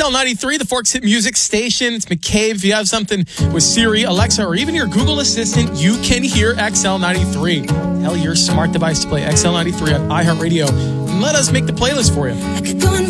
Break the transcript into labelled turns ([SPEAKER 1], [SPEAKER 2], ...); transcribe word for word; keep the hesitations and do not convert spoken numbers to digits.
[SPEAKER 1] L ninety-three, the Forks Hit Music Station. It's McCabe. If you have something with Siri, Alexa, or even your Google Assistant, you can hear X L ninety-three. Tell your smart device to play X L ninety-three on iHeartRadio and let us make the playlist for you.
[SPEAKER 2] I could go and